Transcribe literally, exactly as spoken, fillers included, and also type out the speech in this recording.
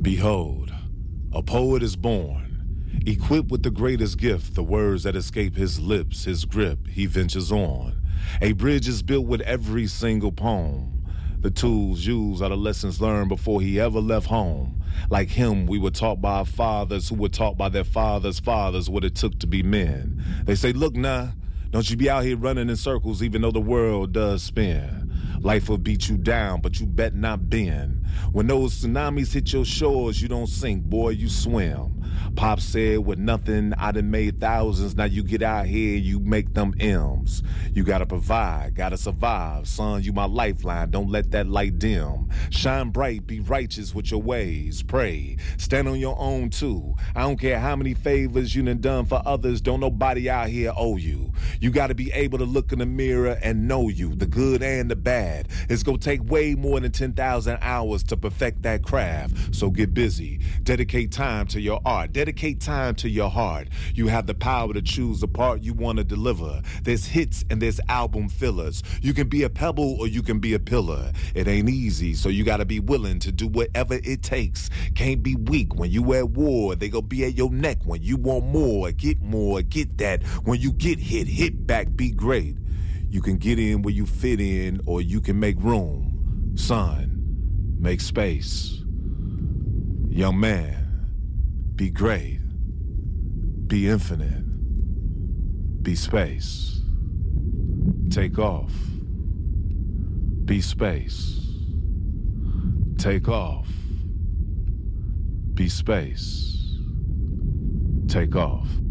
Behold, a poet is born, equipped with the greatest gift, the words that escape his lips, his grip, he ventures on. A bridge is built with every single poem. The tools used are the lessons learned before he ever left home. Like him, we were taught by our fathers who were taught by their fathers' fathers what it took to be men. They say, look now, don't you be out here running in circles even though the world does spin. Life will beat you down, but you bet not bend. When those tsunamis hit your shores, you don't sink, boy, you swim. Pop said, with nothing, I done made thousands. Now you get out here, you make them M's. You gotta provide, gotta survive. Son, you my lifeline, don't let that light dim. Shine bright, be righteous with your ways. Pray, stand on your own too. I don't care how many favors you done done for others, don't nobody out here owe you. You gotta be able to look in the mirror and know you, the good and the bad. It's gonna take way more than ten thousand hours to perfect that craft. So get busy, dedicate time to your art, dedicate time to your heart. You have the power to choose the part you wanna deliver. There's hits and there's album fillers. You can be a pebble or you can be a pillar. It ain't easy, so you gotta be willing to do whatever it takes. Can't be weak when you at war. They gon' be at your neck when you want more. Get more, get that. When you get hit, hit back, be great. You can get in where you fit in, or you can make room. Son, make space. Young man, be great. Be infinite. Be space. Take off. Be space. Take off. Be space. Take off.